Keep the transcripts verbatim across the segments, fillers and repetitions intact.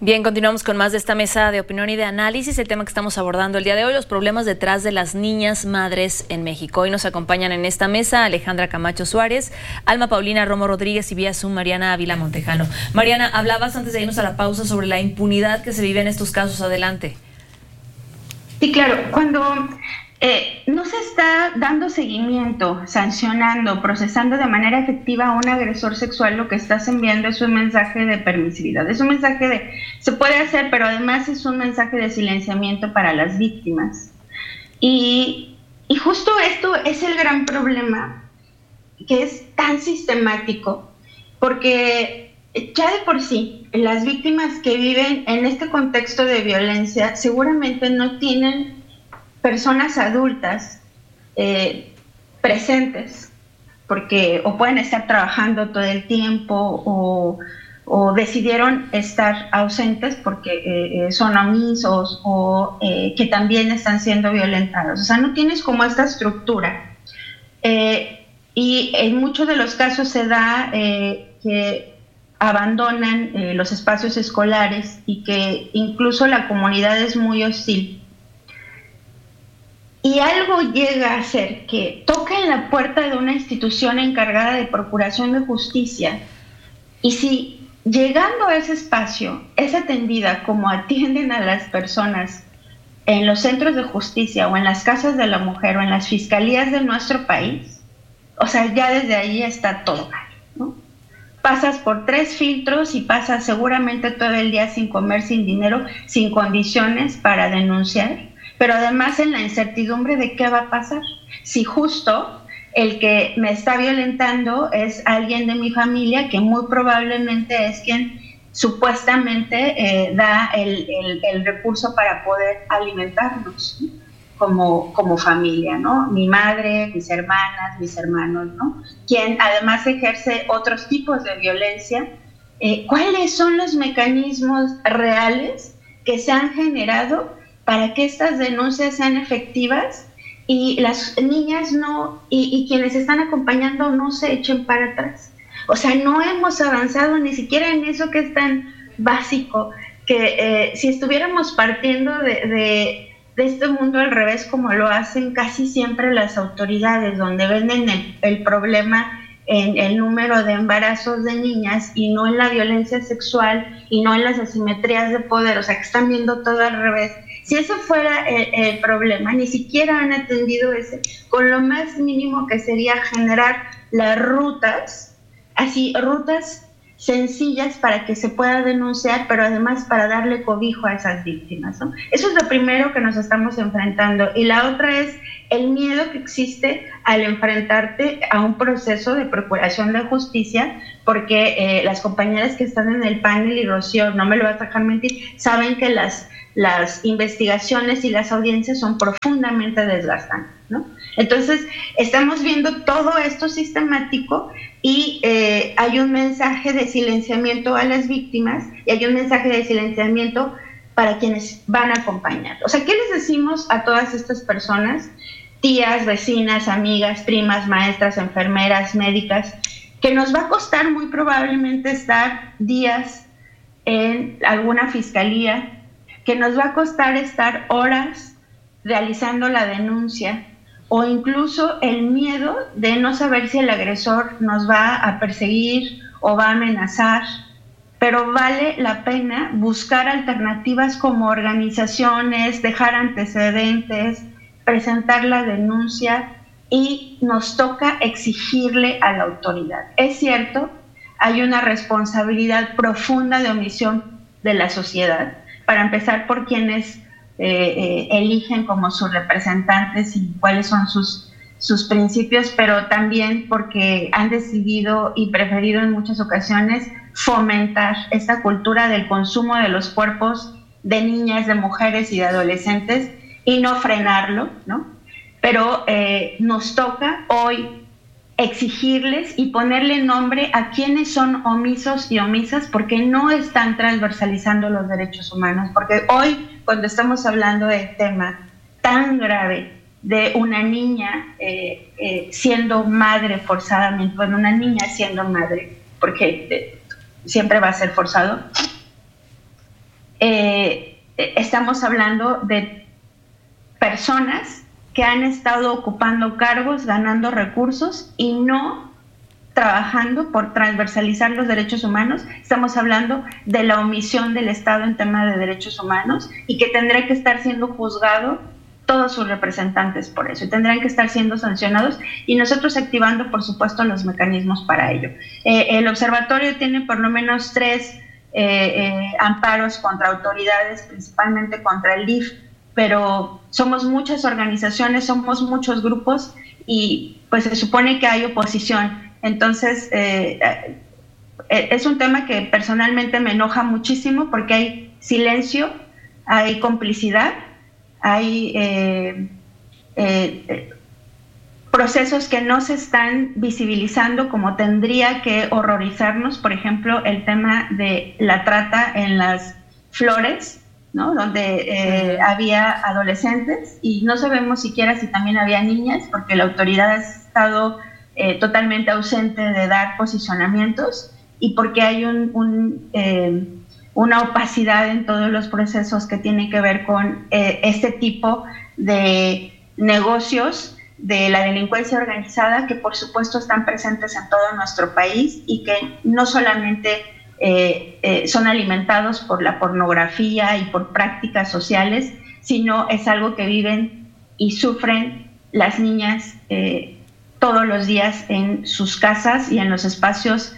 Bien, continuamos con más de esta mesa de opinión y de análisis. El tema que estamos abordando el día de hoy, los problemas detrás de las niñas madres en México. Hoy nos acompañan en esta mesa Alejandra Camacho Suárez, Alma Paulina Romo Rodríguez y vía Zoom Mariana Ávila Montejano. Mariana, hablabas antes de irnos a la pausa sobre la impunidad que se vive en estos casos. Adelante. Sí, claro. Cuando eh, no se está dando seguimiento, sancionando, procesando de manera efectiva a un agresor sexual, lo que estás enviando es un mensaje de permisividad. Es un mensaje de, se puede hacer, pero además es un mensaje de silenciamiento para las víctimas. Y, y justo esto es el gran problema, que es tan sistemático, porque ya de por sí, las víctimas que viven en este contexto de violencia seguramente no tienen personas adultas eh, presentes, porque o pueden estar trabajando todo el tiempo o, o decidieron estar ausentes porque eh, son omisos o eh, que también están siendo violentados. O sea, no tienes como esta estructura. Eh, y en muchos de los casos se da eh, que abandonan eh, los espacios escolares y que incluso la comunidad es muy hostil. Y algo llega a ser que toca en la puerta de una institución encargada de procuración de justicia, y si llegando a ese espacio es atendida como atienden a las personas en los centros de justicia o en las casas de la mujer o en las fiscalías de nuestro país, o sea, ya desde ahí está todo mal, ¿no? Pasas por tres filtros y pasas seguramente todo el día sin comer, sin dinero, sin condiciones para denunciar, pero además en la incertidumbre de qué va a pasar. Si justo el que me está violentando es alguien de mi familia, que muy probablemente es quien supuestamente eh, da el, el, el recurso para poder alimentarnos, ¿no? como, como familia, ¿no? Mi madre, mis hermanas, mis hermanos, ¿no? Quien además ejerce otros tipos de violencia. Eh, ¿Cuáles son los mecanismos reales que se han generado para que estas denuncias sean efectivas y las niñas no, y, y quienes están acompañando no se echen para atrás? O sea, no hemos avanzado ni siquiera en eso que es tan básico, que eh, si estuviéramos partiendo de, de, de este mundo al revés, como lo hacen casi siempre las autoridades, donde venden el, el problema en el número de embarazos de niñas y no en la violencia sexual y no en las asimetrías de poder, o sea, que están viendo todo al revés. Si eso fuera el, el problema, ni siquiera han atendido ese, con lo más mínimo que sería generar las rutas, así, rutas sencillas para que se pueda denunciar, pero además para darle cobijo a esas víctimas, ¿no? Eso es lo primero que nos estamos enfrentando. Y la otra es el miedo que existe al enfrentarte a un proceso de procuración de justicia, porque eh, las compañeras que están en el panel, y Rocío, no me lo vas a dejar mentir, saben que las las investigaciones y las audiencias son profundamente desgastantes, ¿no? Entonces, estamos viendo todo esto sistemático y eh, hay un mensaje de silenciamiento a las víctimas y hay un mensaje de silenciamiento para quienes van a acompañar. O sea, ¿qué les decimos a todas estas personas, tías, vecinas, amigas, primas, maestras, enfermeras, médicas, que nos va a costar muy probablemente estar días en alguna fiscalía, que nos va a costar estar horas realizando la denuncia, o incluso el miedo de no saber si el agresor nos va a perseguir o va a amenazar? Pero vale la pena buscar alternativas como organizaciones, dejar antecedentes, presentar la denuncia, y nos toca exigirle a la autoridad. Es cierto, hay una responsabilidad profunda de omisión de la sociedad, para empezar por quienes eh, eh, eligen como sus representantes y cuáles son sus, sus principios, pero también porque han decidido y preferido en muchas ocasiones fomentar esta cultura del consumo de los cuerpos de niñas, de mujeres y de adolescentes, y no frenarlo, ¿no? Pero eh, nos toca hoy exigirles y ponerle nombre a quienes son omisos y omisas, porque no están transversalizando los derechos humanos, porque hoy, cuando estamos hablando del tema tan grave de una niña eh, eh, siendo madre forzadamente, bueno, una niña siendo madre, porque eh, siempre va a ser forzado, eh, estamos hablando de personas que han estado ocupando cargos, ganando recursos y no trabajando por transversalizar los derechos humanos. Estamos hablando de la omisión del Estado en tema de derechos humanos y que tendrá que estar siendo juzgado todos sus representantes por eso y tendrán que estar siendo sancionados y nosotros activando, por supuesto, los mecanismos para ello. Eh, el observatorio tiene por lo menos tres eh, eh, amparos contra autoridades, principalmente contra el D I F, pero somos muchas organizaciones, somos muchos grupos y pues se supone que hay oposición. Entonces, eh, eh, es un tema que personalmente me enoja muchísimo porque hay silencio, hay complicidad, hay eh, eh, procesos que no se están visibilizando como tendría que horrorizarnos. Por ejemplo, el tema de la trata en las flores, ¿no? Donde eh, había adolescentes y no sabemos siquiera si también había niñas, porque la autoridad ha estado eh, totalmente ausente de dar posicionamientos y porque hay un... un eh, una opacidad en todos los procesos que tienen que ver con eh, este tipo de negocios de la delincuencia organizada que por supuesto están presentes en todo nuestro país y que no solamente eh, eh, son alimentados por la pornografía y por prácticas sociales, sino es algo que viven y sufren las niñas eh, todos los días en sus casas y en los espacios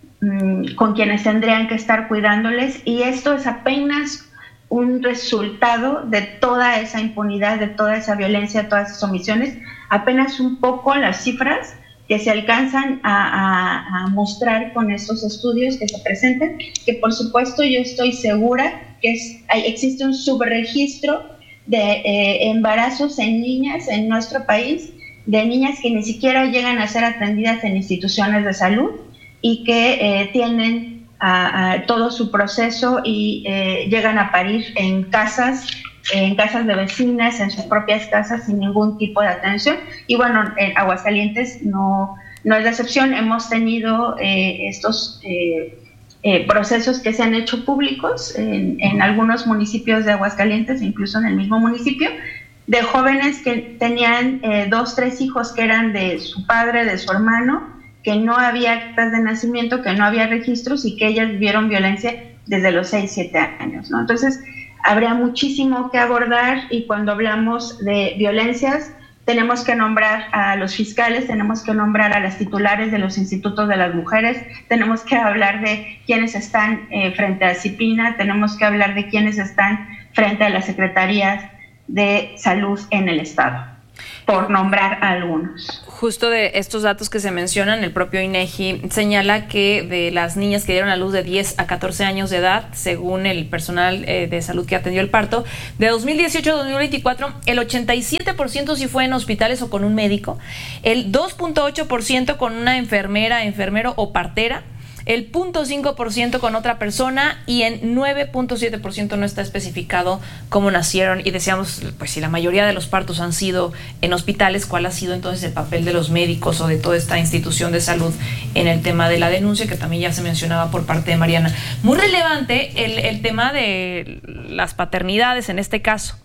con quienes tendrían que estar cuidándoles, y esto es apenas un resultado de toda esa impunidad, de toda esa violencia, todas esas omisiones, apenas un poco las cifras que se alcanzan a, a, a mostrar con estos estudios que se presentan, que por supuesto yo estoy segura que es, hay, existe un subregistro de eh, embarazos en niñas en nuestro país, de niñas que ni siquiera llegan a ser atendidas en instituciones de salud, y que eh, tienen a, a todo su proceso y eh, llegan a parir en casas, en casas de vecinas, en sus propias casas, sin ningún tipo de atención. Y bueno, en Aguascalientes no, no es la excepción. Hemos tenido eh, estos eh, eh, procesos que se han hecho públicos en, en algunos municipios de Aguascalientes, incluso en el mismo municipio, de jóvenes que tenían eh, dos, tres hijos que eran de su padre, de su hermano, que no había actas de nacimiento, que no había registros y que ellas vivieron violencia desde los seis, siete años, ¿no? Entonces, habría muchísimo que abordar y cuando hablamos de violencias, tenemos que nombrar a los fiscales, tenemos que nombrar a las titulares de los institutos de las mujeres, tenemos que hablar de quienes están eh, frente a CIPINA, tenemos que hablar de quienes están frente a las secretarías de salud en el Estado, por nombrar a algunos. Justo de estos datos que se mencionan, el propio INEGI señala que de las niñas que dieron a luz de diez a catorce años de edad, según el personal eh, de salud que atendió el parto, de dos mil dieciocho a dos mil veinticuatro, el ochenta y siete por ciento sí fue en hospitales o con un médico, el dos punto ocho por ciento con una enfermera, enfermero o partera, el cero punto cinco por ciento con otra persona y en nueve punto siete por ciento no está especificado cómo nacieron. Y decíamos, pues si la mayoría de los partos han sido en hospitales, ¿cuál ha sido entonces el papel de los médicos o de toda esta institución de salud en el tema de la denuncia, que también ya se mencionaba por parte de Mariana? Muy relevante el, el tema de las paternidades en este caso.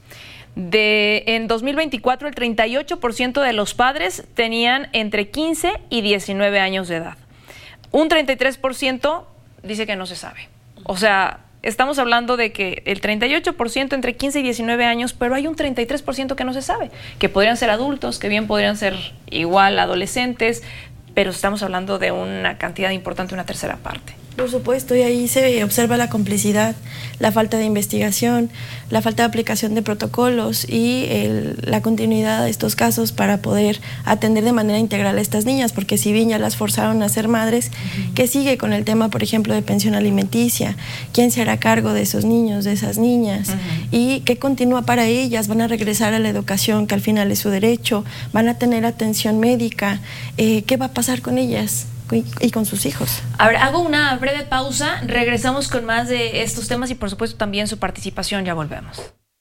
De, en dos mil veinticuatro, el treinta y ocho por ciento de los padres tenían entre quince y diecinueve años de edad. Un treinta y tres por ciento dice que no se sabe. O sea, estamos hablando de que el treinta y ocho por ciento entre quince y diecinueve años, pero hay un treinta y tres por ciento que no se sabe, que podrían ser adultos, que bien podrían ser igual adolescentes, pero estamos hablando de una cantidad importante, una tercera parte. Por supuesto, y ahí se observa la complicidad, la falta de investigación, la falta de aplicación de protocolos y el, la continuidad de estos casos para poder atender de manera integral a estas niñas, porque si bien ya las forzaron a ser madres, uh-huh. ¿Qué sigue con el tema, por ejemplo, de pensión alimenticia? ¿Quién se hará cargo de esos niños, de esas niñas? Uh-huh. ¿Y qué continúa para ellas? ¿Van a regresar a la educación, que al final es su derecho? ¿Van a tener atención médica? Eh, ¿Qué va a pasar con ellas y con sus hijos? A ver, hago una breve pausa, regresamos con más de estos temas y por supuesto también su participación, ya volvemos.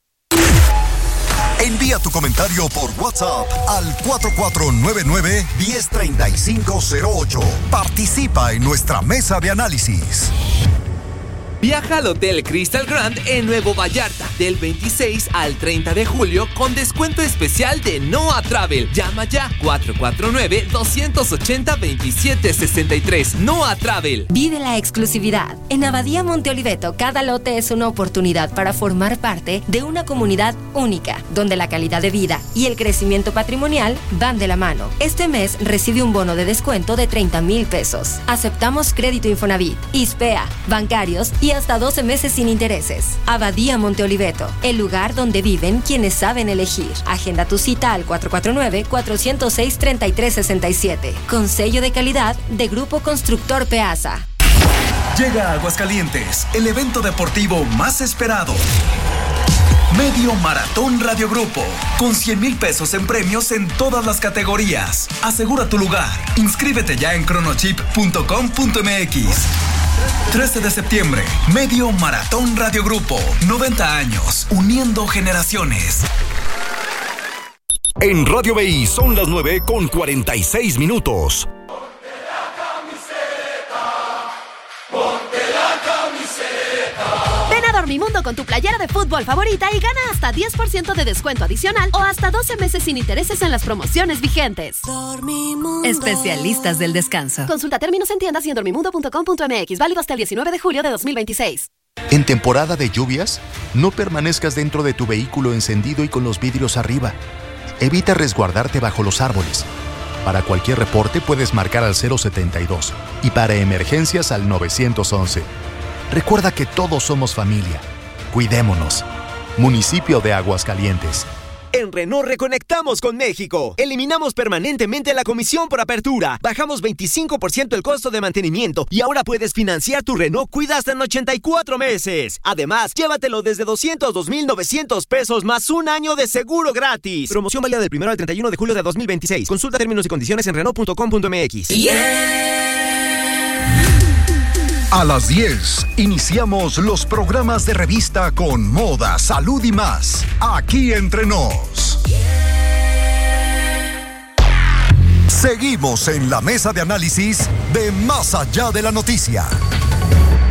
Envía tu comentario por WhatsApp al cuatro cuatro nueve nueve, uno cero tres cinco cero ocho. Participa en nuestra mesa de análisis. Viaja al Hotel Crystal Grand en Nuevo Vallarta del veintiséis al treinta de julio con descuento especial de Noa Travel. Llama ya cuatro cuatro nueve, dos ocho cero, dos siete seis tres. Noa Travel. Vive la exclusividad. En Abadía Monte Oliveto, cada lote es una oportunidad para formar parte de una comunidad única, donde la calidad de vida y el crecimiento patrimonial van de la mano. Este mes recibe un bono de descuento de treinta mil pesos. Aceptamos crédito Infonavit, ISPEA, bancarios y hasta doce meses sin intereses. Abadía Monte Oliveto, el lugar donde viven quienes saben elegir. Agenda tu cita al cuatro cuatro nueve, cuatro cero seis, tres tres seis siete. Con sello de calidad de Grupo Constructor Peasa. Llega a Aguascalientes, el evento deportivo más esperado. Medio Maratón Radio Grupo, con cien mil pesos en premios en todas las categorías. Asegura tu lugar. Inscríbete ya en cronochip punto com punto m x. trece de septiembre, Medio Maratón Radio Grupo. noventa años, uniendo generaciones. En Radio B I son las nueve con cuarenta y seis minutos. Ven a Dormimundo con tu playera de fútbol favorita y gana hasta diez por ciento de descuento adicional o hasta doce meses sin intereses en las promociones vigentes. Dormimundo. Especialistas del descanso. Consulta términos en tiendas y en dormimundo punto com punto m x. Válido hasta el diecinueve de julio de dos mil veintiséis. En temporada de lluvias, no permanezcas dentro de tu vehículo encendido y con los vidrios arriba. Evita resguardarte bajo los árboles. Para cualquier reporte puedes marcar al cero setenta y dos y para emergencias al nueve once. Recuerda que todos somos familia. Cuidémonos. Municipio de Aguascalientes. En Renault reconectamos con México. Eliminamos permanentemente la comisión por apertura. Bajamos veinticinco por ciento el costo de mantenimiento y ahora puedes financiar tu Renault Cuida hasta en ochenta y cuatro meses. Además, llévatelo desde doscientos dos mil novecientos pesos más un año de seguro gratis. Promoción válida del primero al treinta y uno de julio de dos mil veintiséis. Consulta términos y condiciones en renault punto com punto m x. Yeah. A las diez, iniciamos los programas de revista con moda, salud y más, aquí entre nos. Seguimos en la mesa de análisis de Más Allá de la Noticia.